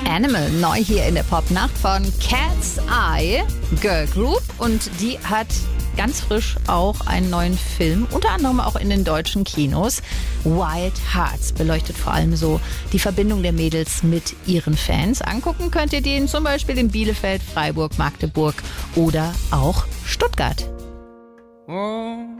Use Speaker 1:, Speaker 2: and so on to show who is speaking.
Speaker 1: Animal, neu hier in der Popnacht von Cat's Eye Girl Group. Und die hat ganz frisch auch einen neuen Film, unter anderem auch in den deutschen Kinos. Wild Hearts beleuchtet vor allem so die Verbindung der Mädels mit ihren Fans. Angucken könnt ihr den zum Beispiel in Bielefeld, Freiburg, Magdeburg oder auch Stuttgart.